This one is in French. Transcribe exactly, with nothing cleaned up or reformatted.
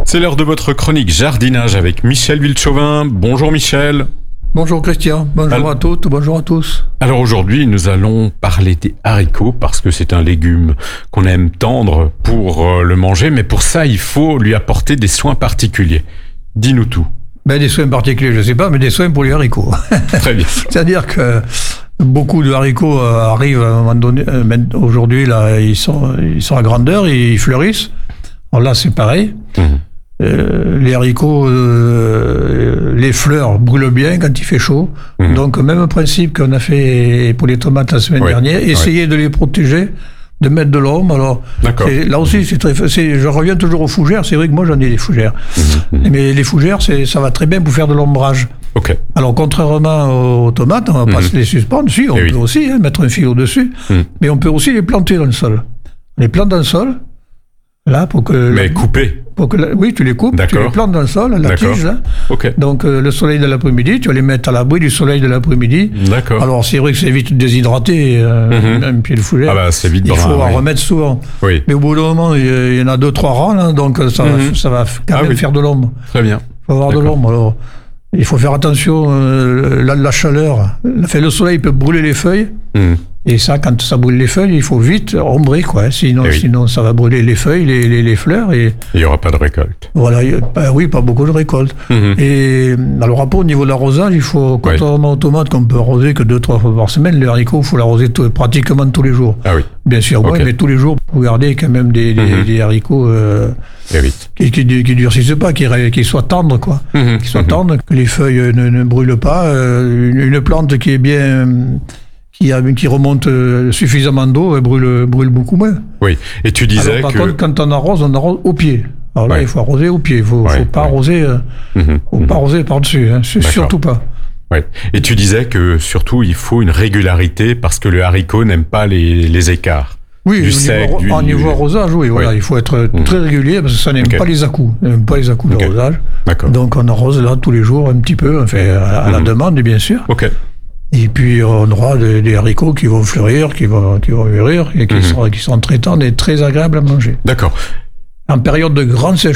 C'est l'heure de votre chronique jardinage avec Michel Villechauvin. Bonjour Michel. Bonjour Christian, bonjour Alors, à toutes, bonjour à tous. Alors aujourd'hui, nous allons parler des haricots parce que c'est un légume qu'on aime tendre pour euh, le manger, mais pour ça, il faut lui apporter des soins particuliers. Dis-nous tout. Ben, des soins particuliers, je ne sais pas, mais des soins pour les haricots. Très bien. C'est-à-dire que beaucoup de haricots euh, arrivent à un moment donné. Euh, aujourd'hui, là, ils sont, ils sont à grandeur, ils fleurissent. Alors là, c'est pareil. Mmh. Euh, les haricots, euh, les fleurs brûlent bien quand il fait chaud. Mmh. Donc, même principe qu'on a fait pour les tomates la semaine oui. dernière. Essayez oui. de les protéger, de mettre de l'ombre. Alors, là aussi, c'est très, c'est, je reviens toujours aux fougères. C'est vrai que moi, j'en ai des fougères. Mmh. Mais les fougères, c'est, ça va très bien pour faire de l'ombrage. Okay. Alors, contrairement aux tomates, on ne va pas mmh. se les suspendre. Si, on Et peut oui. aussi hein, mettre un fil au-dessus. Mmh. Mais on peut aussi les planter dans le sol. On les plante dans le sol. Là, pour que Mais la, couper pour que la, Oui, tu les coupes, D'accord. tu les plantes dans le sol, la D'accord. tige, là. Okay. Donc, euh, le soleil de l'après-midi, tu vas les mettre à l'abri du soleil de l'après-midi. D'accord. Alors, c'est vrai que c'est vite déshydraté, euh, mm-hmm. un pied de fougère. Ah bah, c'est vite Il brun, faut oui. en remettre souvent. Oui. Mais au bout d'un moment, il y en a deux, trois rangs, là, donc ça, mm-hmm. va, ça va quand ah, même oui. faire de l'ombre. Très bien. Il faut avoir D'accord. de l'ombre, alors. Il faut faire attention, euh, la, la chaleur. Enfin, le soleil peut brûler les feuilles. Mm. Et ça, quand ça brûle les feuilles, il faut vite ombrer, quoi. Sinon, oui. sinon ça va brûler les feuilles, les, les, les fleurs. Et il n'y aura pas de récolte. Voilà, bah, oui, pas beaucoup de récolte. Mm-hmm. Et alors, après, au niveau de l'arrosage, il faut, contrairement aux tomates qu'on peut arroser que deux, trois fois par semaine, le haricot, il faut l'arroser tout, pratiquement tous les jours. Ah oui. Bien sûr, okay. ouais, mais tous les jours, pour garder quand même des, des, mm-hmm. des haricots euh, oui. qui, qui, qui durcissent pas, qui, qui soient tendres, quoi. Mm-hmm. Qui soient mm-hmm. tendres, que les feuilles ne, ne brûlent pas. Euh, une, une plante qui est bien... Qui, a, qui remonte suffisamment d'eau, elle brûle, brûle beaucoup moins. Oui, et tu disais Alors, par que... contre, quand on arrose, on arrose au pied. Alors là, ouais. il faut arroser au pied, il ne faut, ouais, faut pas ouais. arroser, euh, mm-hmm. faut mm-hmm. pas arroser par-dessus, hein, surtout pas. Ouais. Et tu disais que surtout, il faut une régularité parce que le haricot n'aime pas les, les écarts. Oui, du au, sec, niveau, du... au niveau arrosage, oui, voilà, oui. il faut être mmh. très régulier parce que ça n'aime okay. pas les à-coups, n'aime pas les à-coups okay. d'arrosage. D'accord. Donc on arrose là tous les jours un petit peu, enfin, à, à mmh. la demande, bien sûr. Ok. Et puis on aura des, des haricots qui vont fleurir, qui vont, qui vont mûrir et qui, mmh. sont, qui sont très tendres et très agréables à manger. D'accord. En période de grande sécheresse,